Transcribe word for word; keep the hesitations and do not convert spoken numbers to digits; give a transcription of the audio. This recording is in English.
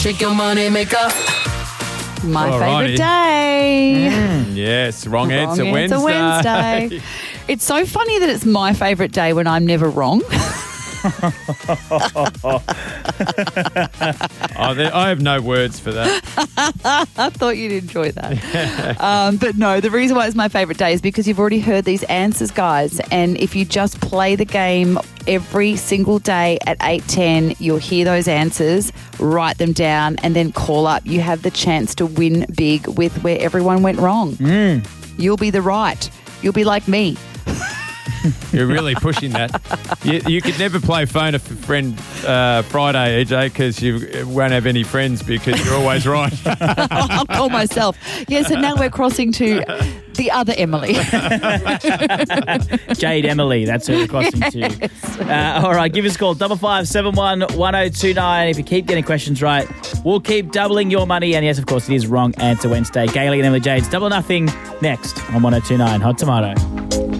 Shake your money maker. My Alrighty. favourite day. Mm, yes, wrong, Wrong answer, answer Wednesday. Wednesday. It's so funny that it's my favourite day when I'm never wrong. Oh, there, I have no words for that. I thought you'd enjoy that. um, but no, the reason why it's my favourite day is because you've already heard these answers, guys. And if you just play the game every single day at eight ten, you'll hear those answers, write them down, and then call up. You have the chance to win big with where everyone went wrong. Mm. You'll be the right. You'll be like me. You're really pushing that. You, you could never play phone a f- friend uh, Friday, E J, because you won't have any friends because you're always right. I'll call myself. Yeah, so now we're crossing to the other Emily. Jade Emily, that's who we're crossing to. Uh, all right, give us a call, double five seven one one oh two nine. If you keep getting questions right, we'll keep doubling your money. And yes, of course, it is Wrong Answer Wednesday. Gailey and Emily Jade's Double or Nothing next on one oh two nine Hot Tomato.